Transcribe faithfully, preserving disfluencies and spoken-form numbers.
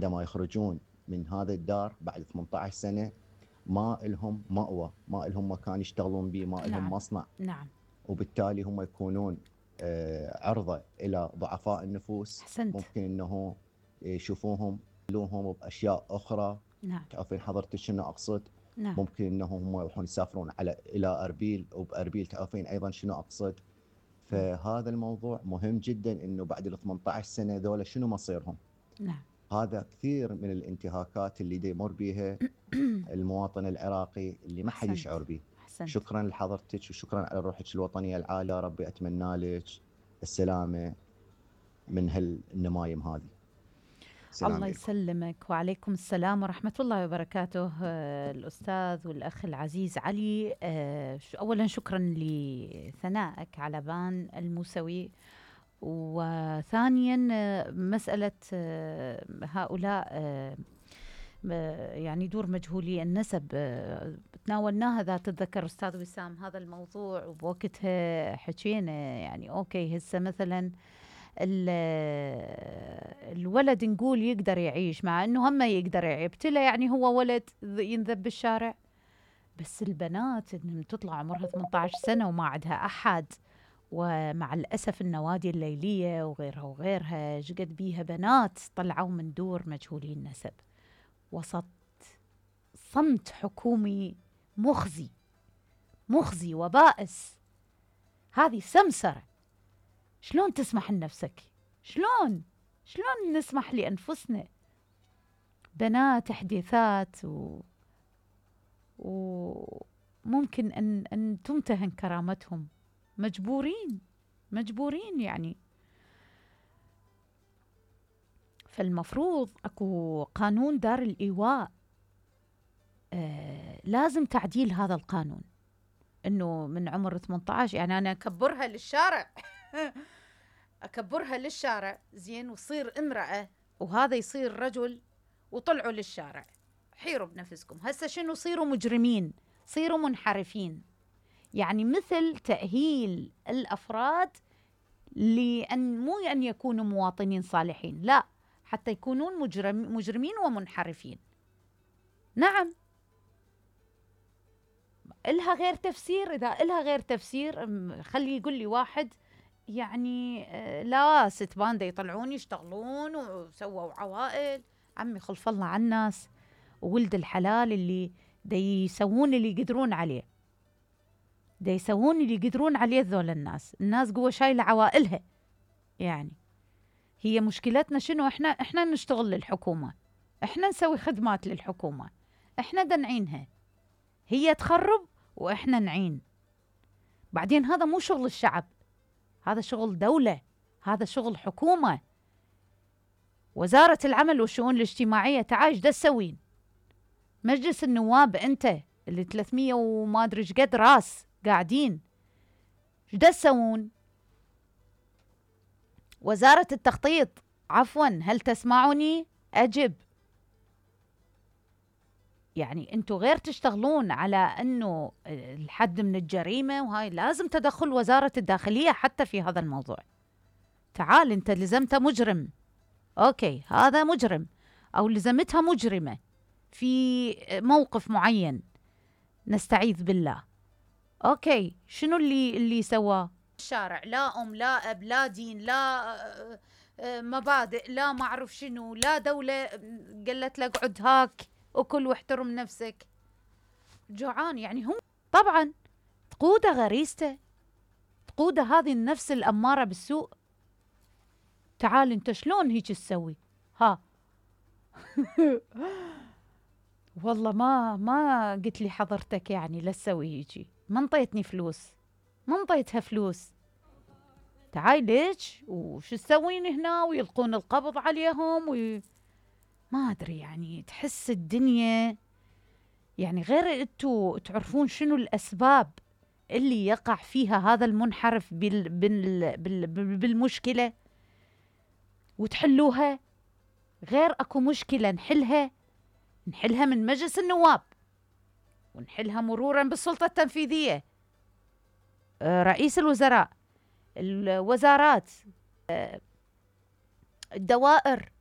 عندما يخرجون من هذا الدار بعد ثمانية عشر سنة ما لهم مأوى، ما لهم مكان يشتغلون به، ما لهم نعم مصنع، نعم وبالتالي هم يكونون آه، عرضة إلى ضعفاء النفوس. أحسنت. ممكن أنه يشوفوهم يلوهم بأشياء أخرى. نعم تعرفين حضرتك شنو أقصد؟ نعم ممكن أنهم هم يروحون يسافرون على إلى أربيل، وبأربيل تعرفين أيضا شنو أقصد. مم. فهذا الموضوع مهم جدا، أنه بعد ال ثمانية عشر سنة ذولا شنو مصيرهم. نعم هذا كثير من الانتهاكات اللي دي يمر بيها المواطن العراقي اللي ما حد أحسنت يشعر به. أحسنت. شكرا لحضرتك وشكرا على روحك الوطنية العالية. ربي أتمنى لك السلامة من هالنمايم هذه. السلام الله عليكم. يسلمك، وعليكم السلام ورحمة الله وبركاته. آه، الأستاذ والأخ العزيز علي، آه، ش- أولا شكرا لثنائك على بان الموسوي، وثانيا آه، مسألة آه، هؤلاء آه، م- يعني دور مجهولي النسب، آه، تناولناها ذات الذكر أستاذ وسام هذا الموضوع، وبوقتها حكينا يعني أوكي هسه مثلا ال- الولد نقول يقدر يعيش، مع انه هم يقدر يبتلى، يعني هو ولد ذ- ينذب بالشارع. بس البنات انهم تطلع عمرها ثمانية عشر سنة وما عندها احد، ومع الاسف النوادي الليلية وغيرها وغيرها شقد بيها بنات طلعوا من دور مجهولي النسب وسط صمت حكومي مخزي مخزي وبائس. هذه سمسرة. شلون تسمح لنفسك؟ شلون شلون نسمح لأنفسنا بنات حديثات و... وممكن أن أن تمتهن كرامتهم؟ مجبورين مجبورين يعني. فالمفروض أكو قانون دار الإيواء، آه لازم تعديل هذا القانون، إنه من عمر ثمانية عشر يعني أنا أكبرها للشارع أكبرها للشارع زين، وصير امرأة وهذا يصير رجل، وطلعوا للشارع. حيروا بنفسكم هسه شنو؟ صيروا مجرمين، صيروا منحرفين. يعني مثل تأهيل الأفراد لأن مو أن يكونوا مواطنين صالحين، لا، حتى يكونون مجرم مجرمين ومنحرفين. نعم، إلها غير تفسير. إذا إلها غير تفسير خلي يقول لي واحد يعني آه، لا ست باندا يطلعون يشتغلون وسووا عوائل. عمي خلف الله على الناس وولد الحلال اللي دي يسوون اللي يقدرون عليه، دي يسوون اللي يقدرون عليه ذول الناس. الناس قوة شايلة عوائلها. يعني هي مشكلتنا شنو؟ احنا احنا نشتغل للحكومة، احنا نسوي خدمات للحكومة، احنا دنعينها، هي تخرب واحنا نعين. بعدين هذا مو شغل الشعب، هذا شغل دولة، هذا شغل حكومة. وزارة العمل والشؤون الاجتماعية تعال ايش دا تسوين؟ مجلس النواب انت اللي ثلاثمية وما ادري ايش قد راس قاعدين، ايش دا تسوون؟ وزارة التخطيط، عفوا هل تسمعوني؟ أجب. يعني انتوا غير تشتغلون على انه الحد من الجريمة وهاي، لازم تدخل وزارة الداخلية حتى في هذا الموضوع. تعال انت لزمت مجرم، اوكي هذا مجرم او لزمتها مجرمة في موقف معين، نستعيذ بالله، اوكي شنو اللي اللي سواه؟ الشارع لا ام لا اب لا دين لا آه، آه، مبادئ لا ما اعرف شنو، لا دولة قالت لك اقعد هاك اكل واحترم نفسك. جوعان يعني هم طبعا تقوده غريزته، تقوده هذه النفس الأمارة بالسوء. تعال انت شلون هيك تسوي؟ ها والله ما ما قلت لي حضرتك يعني لا تسوي هيجي، ما انطيتني فلوس، ما انطيتها فلوس، تعال ليش وش تسوين هنا؟ ويلقون القبض عليهم وي... ما ادري يعني. تحس الدنيا يعني غير انتوا تعرفون شنو الاسباب اللي يقع فيها هذا المنحرف بال... بال... بال... بالمشكلة وتحلوها. غير اكو مشكلة نحلها نحلها من مجلس النواب، ونحلها مرورا بالسلطة التنفيذية، رئيس الوزراء، الوزارات، الدوائر،